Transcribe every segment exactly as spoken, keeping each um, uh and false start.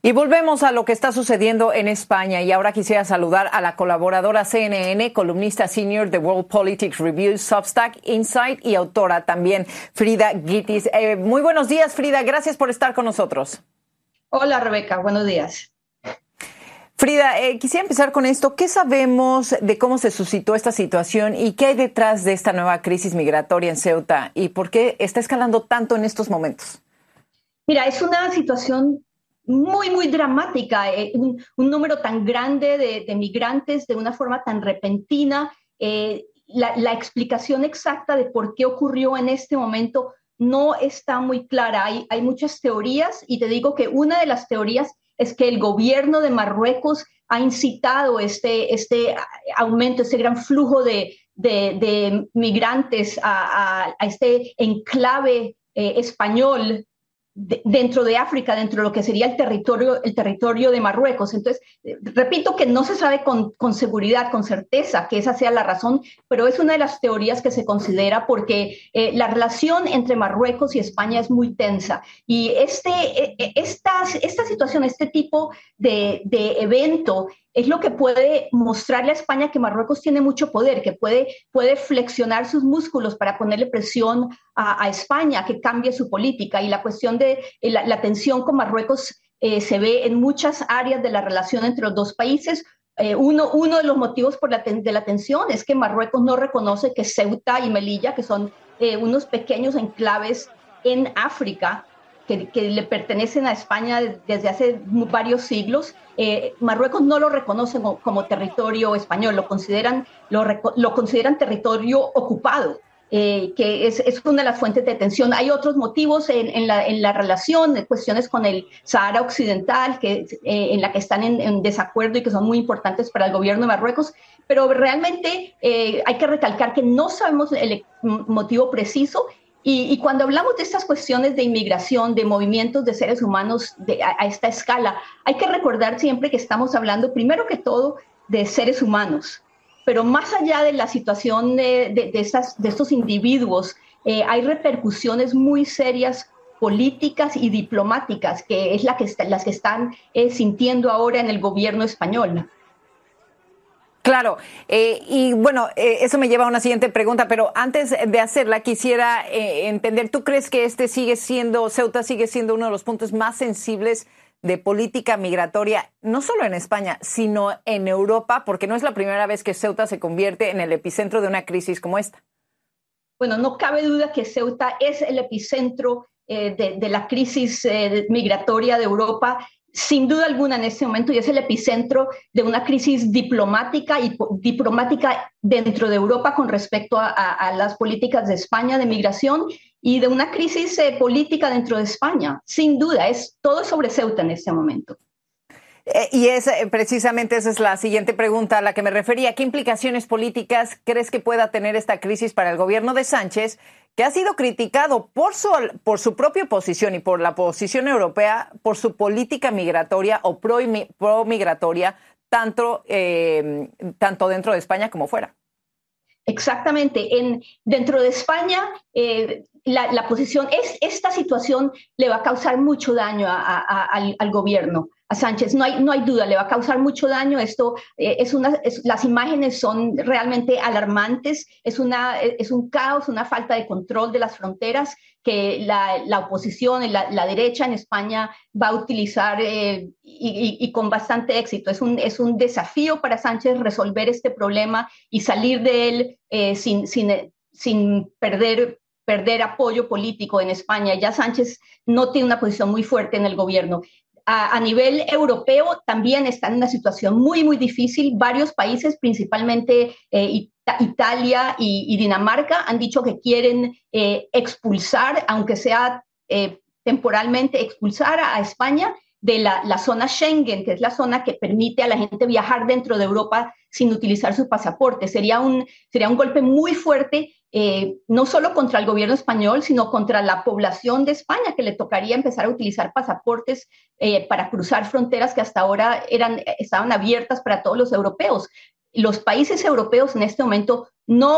Y volvemos a lo que está sucediendo en España y ahora quisiera saludar a la colaboradora C N N, columnista senior de World Politics Review, Substack, Insight y autora también, Frida Gitis. Eh, muy buenos días, Frida. Gracias por estar con nosotros. Hola, Rebeca. Buenos días. Frida, eh, quisiera empezar con esto. ¿Qué sabemos de cómo se suscitó esta situación y qué hay detrás de esta nueva crisis migratoria en Ceuta y por qué está escalando tanto en estos momentos? Mira, es una situación muy, muy dramática, eh, un, un número tan grande de, de migrantes de una forma tan repentina. Eh, la, la explicación exacta de por qué ocurrió en este momento no está muy clara. Hay, hay muchas teorías y te digo que una de las teorías es que el gobierno de Marruecos ha incitado este, este aumento, este gran flujo de, de, de migrantes a, a, a este enclave eh, español De, dentro de África, dentro de lo que sería el territorio, el territorio de Marruecos. Entonces, eh, repito que no se sabe con, con seguridad, con certeza que esa sea la razón, pero es una de las teorías que se considera porque eh, la relación entre Marruecos y España es muy tensa. Y este, eh, esta, esta situación, este tipo de, de evento es lo que puede mostrarle a España que Marruecos tiene mucho poder, que puede, puede flexionar sus músculos para ponerle presión a, a España, que cambie su política. Y la cuestión de la, la tensión con Marruecos eh, se ve en muchas áreas de la relación entre los dos países. Eh, uno, uno de los motivos por la ten, de la tensión es que Marruecos no reconoce que Ceuta y Melilla, que son eh, unos pequeños enclaves en África, Que, que le pertenecen a España desde hace varios siglos, eh, Marruecos no lo reconoce como, como territorio español, lo consideran, lo, lo consideran territorio ocupado, eh, que es, es una de las fuentes de tensión. Hay otros motivos en, en, la, en la relación, cuestiones con el Sahara Occidental, que, eh, en la que están en, en desacuerdo y que son muy importantes para el gobierno de Marruecos, pero realmente eh, hay que recalcar que no sabemos el motivo preciso. Y, y cuando hablamos de estas cuestiones de inmigración, de movimientos de seres humanos de, a, a esta escala, hay que recordar siempre que estamos hablando, primero que todo, de seres humanos. Pero más allá de la situación de, de, de, estas, de estos individuos, eh, hay repercusiones muy serias políticas y diplomáticas, que es la que está, las que están eh, sintiendo ahora en el gobierno español. Claro, eh, y bueno, eh, eso me lleva a una siguiente pregunta, pero antes de hacerla quisiera eh, entender, ¿tú crees que este sigue siendo, Ceuta sigue siendo uno de los puntos más sensibles de política migratoria, no solo en España, sino en Europa? Porque no es la primera vez que Ceuta se convierte en el epicentro de una crisis como esta. Bueno, no cabe duda que Ceuta es el epicentro eh, de, de la crisis eh, migratoria de Europa, sin duda alguna en este momento, y es el epicentro de una crisis diplomática y diplomática dentro de Europa con respecto a, a, a las políticas de España de migración y de una crisis eh, política dentro de España. Sin duda, es todo sobre Ceuta en este momento. Eh, y es eh, precisamente esa es la siguiente pregunta a la que me refería. ¿Qué implicaciones políticas crees que pueda tener esta crisis para el gobierno de Sánchez, que ha sido criticado por su, por su propia posición y por la posición europea, por su política migratoria o pro-migratoria, tanto, eh, tanto dentro de España como fuera? Exactamente. En, dentro de España, eh, la, la posición, es, esta situación le va a causar mucho daño a, a, a, al, al gobierno, a Sánchez. No hay, no hay duda, le va a causar mucho daño. Esto eh, es una, es, las imágenes son realmente alarmantes. Es, una, es un caos, una falta de control de las fronteras que la, la oposición, la, la derecha en España va a utilizar eh, y, y, y con bastante éxito. Es un, es un desafío para Sánchez resolver este problema y salir de él eh, sin, sin, sin perder, perder apoyo político en España. Ya Sánchez no tiene una posición muy fuerte en el gobierno. A, a nivel europeo también está en una situación muy, muy difícil. Varios países, principalmente eh, Italia y, y Dinamarca, han dicho que quieren eh, expulsar, aunque sea eh, temporalmente, expulsar a, a España de la, la zona Schengen, que es la zona que permite a la gente viajar dentro de Europa sin utilizar su pasaporte. Sería un, sería un golpe muy fuerte, eh, no solo contra el gobierno español, sino contra la población de España, que le tocaría empezar a utilizar pasaportes eh, para cruzar fronteras que hasta ahora eran, estaban abiertas para todos los europeos. Los países europeos en este momento no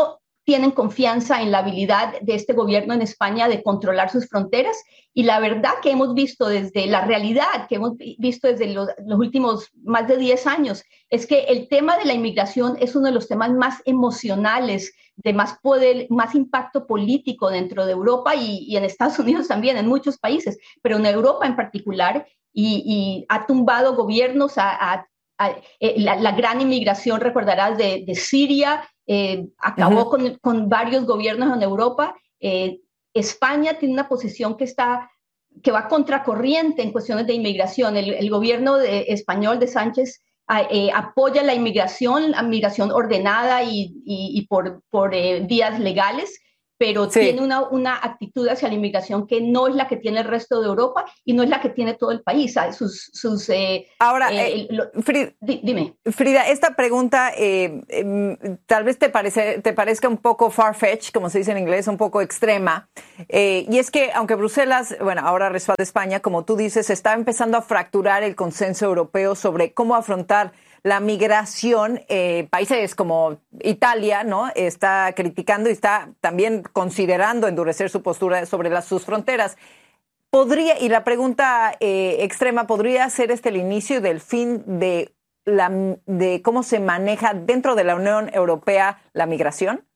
tienen confianza en la habilidad de este gobierno en España de controlar sus fronteras. Y la verdad que hemos visto desde la realidad, que hemos visto desde los, los últimos más de diez años, es que el tema de la inmigración es uno de los temas más emocionales, de más poder, más impacto político dentro de Europa y, y en Estados Unidos también, en muchos países, pero en Europa en particular, y, y ha tumbado gobiernos, a, a, a, eh, la, la gran inmigración, recordarás, de, de Siria, eh, acabó uh-huh. con, con varios gobiernos en Europa. eh, España tiene una posición que está que va contracorriente en cuestiones de inmigración. El, el gobierno de, español de Sánchez eh, apoya la inmigración, la migración ordenada y, y, y por, por eh, vías legales, pero sí. tiene una, una actitud hacia la inmigración que no es la que tiene el resto de Europa y no es la que tiene todo el país. Sus, sus, eh, Ahora, eh, lo, Frida, di, dime. Frida, esta pregunta eh, eh, tal vez te, parece, te parezca un poco far-fetched, como se dice en inglés, un poco extrema. Eh, y es que, aunque Bruselas, bueno, ahora respalda España, como tú dices, está empezando a fracturar el consenso europeo sobre cómo afrontar la migración. Eh, países como Italia, ¿no?, está criticando y está también considerando endurecer su postura sobre las, sus fronteras. Podría, y la pregunta eh, extrema, ¿podría ser este el inicio del fin de, la, de cómo se maneja dentro de la Unión Europea la migración?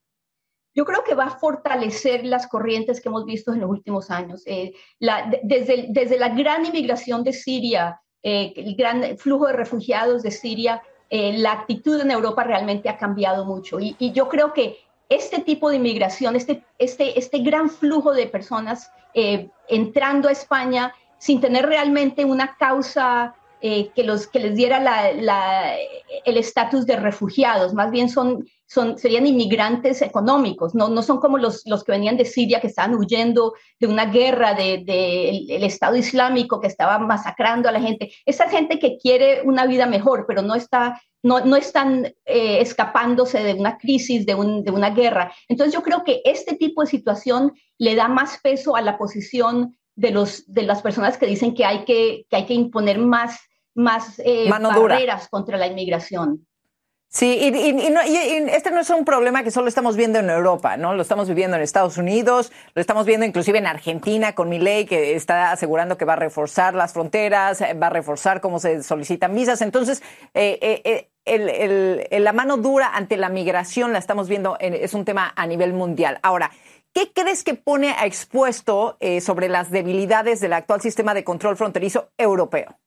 Yo creo que va a fortalecer las corrientes que hemos visto en los últimos años. Eh, la, desde, desde la gran inmigración de Siria, Eh, el gran flujo de refugiados de Siria, eh, la actitud en Europa realmente ha cambiado mucho. Y, y yo creo que este tipo de inmigración, este, este, este gran flujo de personas eh, entrando a España sin tener realmente una causa eh, que, los, que les diera la, la, el estatus de refugiados, más bien son, son, serían inmigrantes económicos, no, no son como los, los que venían de Siria, que estaban huyendo de una guerra del de, de el Estado Islámico que estaba masacrando a la gente. Esa gente que quiere una vida mejor, pero no, está, no, no están eh, escapándose de una crisis, de, un, de una guerra. Entonces yo creo que este tipo de situación le da más peso a la posición de, los, de las personas que dicen que hay que, que, hay que imponer más, más eh, barreras dura contra la inmigración. Sí, y, y, y, no, y, y este no es un problema que solo estamos viendo en Europa, ¿no? Lo estamos viviendo en Estados Unidos, lo estamos viendo inclusive en Argentina con Milei, que está asegurando que va a reforzar las fronteras, va a reforzar cómo se solicitan visas. Entonces, eh, eh, el, el, el, la mano dura ante la migración la estamos viendo, en, es un tema a nivel mundial. Ahora, ¿qué crees que pone a expuesto eh, sobre las debilidades del actual sistema de control fronterizo europeo?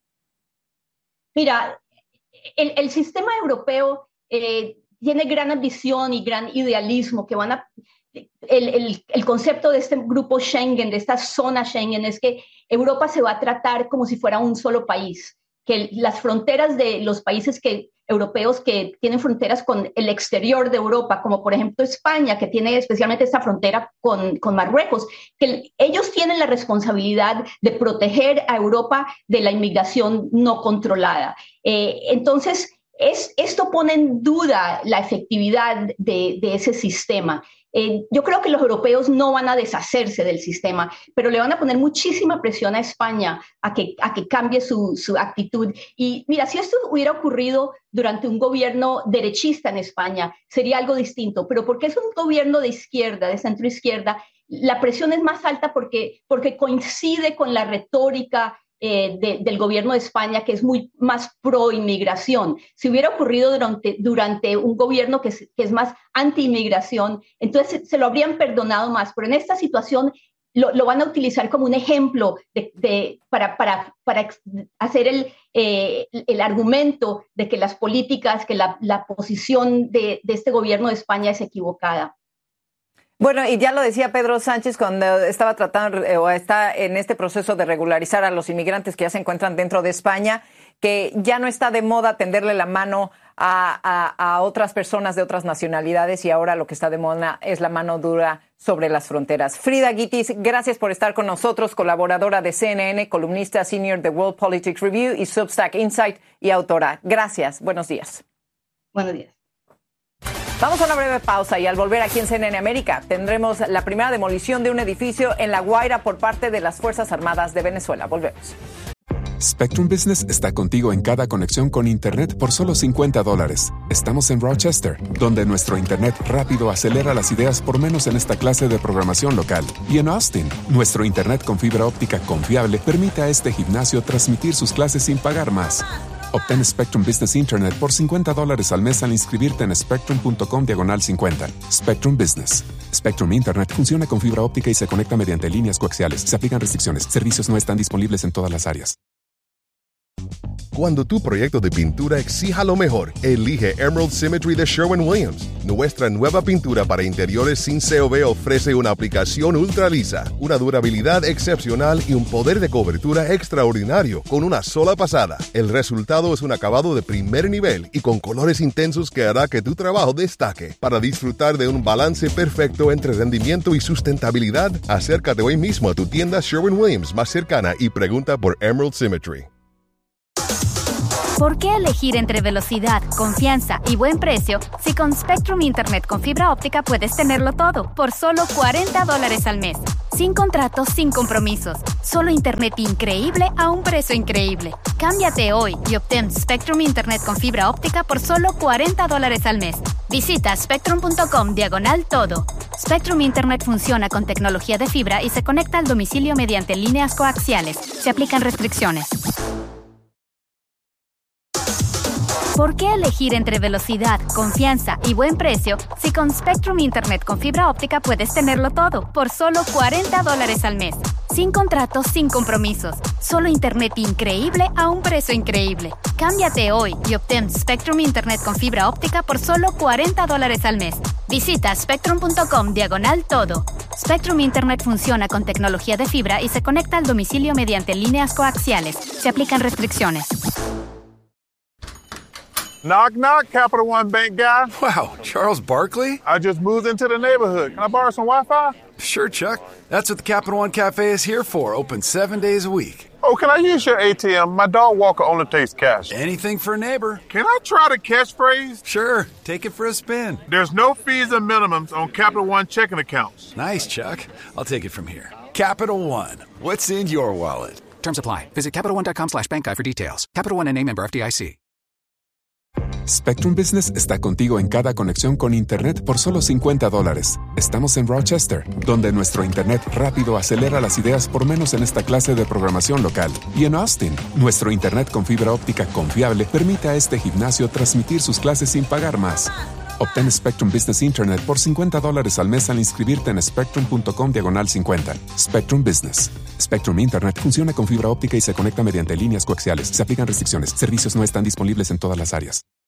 Mira, el, el sistema europeo eh, tiene gran ambición y gran idealismo que van a... El, el, el concepto de este grupo Schengen, de esta zona Schengen, es que Europa se va a tratar como si fuera un solo país, que las fronteras de los países que, europeos que tienen fronteras con el exterior de Europa, como por ejemplo España, que tiene especialmente esta frontera con, con Marruecos, que ellos tienen la responsabilidad de proteger a Europa de la inmigración no controlada. Eh, entonces, es, esto pone en duda la efectividad de, de ese sistema. Eh, yo creo que los europeos no van a deshacerse del sistema, pero le van a poner muchísima presión a España a que, a que cambie su, su actitud. Y mira, si esto hubiera ocurrido durante un gobierno derechista en España, sería algo distinto, pero porque es un gobierno de izquierda, de centro izquierda, la presión es más alta porque, porque coincide con la retórica Eh, de, del gobierno de España, que es muy más pro inmigración. Si hubiera ocurrido durante, durante un gobierno que es, que es más anti-inmigración, entonces se, se lo habrían perdonado más, pero en esta situación lo, lo van a utilizar como un ejemplo de, de, para, para, para hacer el, eh, el argumento de que las políticas, que la, la posición de, de este gobierno de España es equivocada. Bueno, y ya lo decía Pedro Sánchez cuando estaba tratando eh, o está en este proceso de regularizar a los inmigrantes que ya se encuentran dentro de España, que ya no está de moda tenderle la mano a, a, a otras personas de otras nacionalidades y ahora lo que está de moda es la mano dura sobre las fronteras. Frida Guitis, gracias por estar con nosotros, colaboradora de C N N, columnista senior de World Politics Review y Substack Insight y autora. Gracias, buenos días. Buenos días. Vamos a una breve pausa y al volver aquí en C N N América tendremos la primera demolición de un edificio en La Guaira por parte de las Fuerzas Armadas de Venezuela. Volvemos. Spectrum Business está contigo en cada conexión con Internet por solo cincuenta dólares. Estamos en Rochester, donde nuestro Internet rápido acelera las ideas por menos en esta clase de programación local. Y en Austin, nuestro Internet con fibra óptica confiable permite a este gimnasio transmitir sus clases sin pagar más. Obtén Spectrum Business Internet por cincuenta dólares al mes al inscribirte en spectrum.com diagonal cincuenta. Spectrum Business. Spectrum Internet funciona con fibra óptica y se conecta mediante líneas coaxiales. Se aplican restricciones. Servicios no están disponibles en todas las áreas. Cuando tu proyecto de pintura exija lo mejor, elige Emerald Symmetry de Sherwin-Williams. Nuestra nueva pintura para interiores sin C O B ofrece una aplicación ultra lisa, una durabilidad excepcional y un poder de cobertura extraordinario con una sola pasada. El resultado es un acabado de primer nivel y con colores intensos que hará que tu trabajo destaque. Para disfrutar de un balance perfecto entre rendimiento y sustentabilidad, acércate hoy mismo a tu tienda Sherwin-Williams más cercana y pregunta por Emerald Symmetry. ¿Por qué elegir entre velocidad, confianza y buen precio si con Spectrum Internet con fibra óptica puedes tenerlo todo por solo cuarenta dólares al mes? Sin contratos, sin compromisos. Solo Internet increíble a un precio increíble. Cámbiate hoy y obtén Spectrum Internet con fibra óptica por solo cuarenta dólares al mes. Visita spectrum.com diagonal todo. Spectrum Internet funciona con tecnología de fibra y se conecta al domicilio mediante líneas coaxiales. Se aplican restricciones. ¿Por qué elegir entre velocidad, confianza y buen precio si con Spectrum Internet con fibra óptica puedes tenerlo todo por solo cuarenta dólares al mes? Sin contratos, sin compromisos. Solo Internet increíble a un precio increíble. Cámbiate hoy y obtén Spectrum Internet con fibra óptica por solo cuarenta dólares al mes. Visita spectrum.com diagonal todo. Spectrum Internet funciona con tecnología de fibra y se conecta al domicilio mediante líneas coaxiales. Se aplican restricciones. Knock, knock, Capital One Bank guy. Wow, Charles Barkley? I just moved into the neighborhood. Can I borrow some Wi-Fi? Sure, Chuck. That's what the Capital One Cafe is here for, open seven days a week. Oh, can I use your A T M? My dog walker only takes cash. Anything for a neighbor. Can I try the catchphrase? Sure, take it for a spin. There's no fees or minimums on Capital One checking accounts. Nice, Chuck. I'll take it from here. Capital One, what's in your wallet? Terms apply. Visit CapitalOne.com slash bank guide for details. Capital One N A member F D I C. Spectrum Business está contigo en cada conexión con Internet por solo cincuenta dólares. Estamos en Rochester, donde nuestro Internet rápido acelera las ideas por menos en esta clase de programación local. Y en Austin, nuestro Internet con fibra óptica confiable permite a este gimnasio transmitir sus clases sin pagar más. Obtén Spectrum Business Internet por cincuenta dólares al mes al inscribirte en spectrum.com diagonal cincuenta. Spectrum Business. Spectrum Internet funciona con fibra óptica y se conecta mediante líneas coaxiales. Se aplican restricciones. Servicios no están disponibles en todas las áreas.